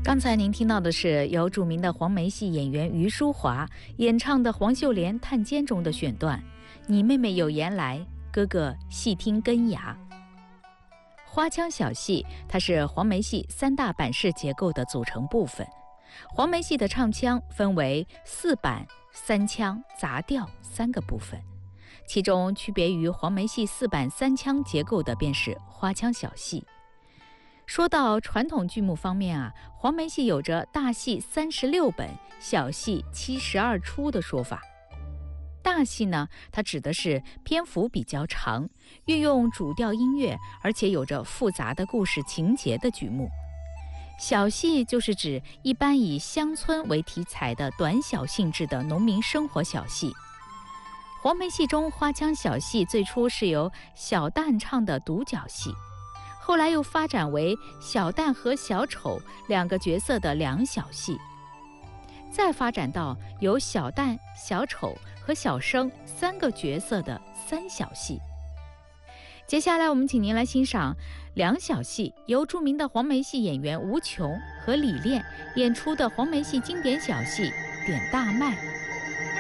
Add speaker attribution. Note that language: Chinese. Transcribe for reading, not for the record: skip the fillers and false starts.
Speaker 1: 刚才您听到的是由著名的黄梅戏演员余淑华演唱的黄秀莲《探监》中的选段：你妹妹有言来，哥哥细听根芽。花腔小戏，它是黄梅戏3大板式结构的组成部分。黄梅戏的唱腔分为4板、3腔、杂调3个部分，其中区别于黄梅戏4板3腔结构的便是花腔小戏。说到传统剧目方面黄梅戏有着大戏36本，小戏72出的说法。大戏呢，它指的是篇幅比较长，运用主调音乐，而且有着复杂的故事情节的剧目。小戏就是指一般以乡村为题材的短小性质的农民生活小戏。黄梅戏中花腔小戏最初是由小旦唱的独角戏，后来又发展为小旦和小丑2个角色的两小戏，再发展到由小旦、小丑和小生3个角色的3小戏。接下来我们请您来欣赏两小戏，由著名的黄梅戏演员吴琼和李练演出的黄梅戏经典小戏《点大麦》。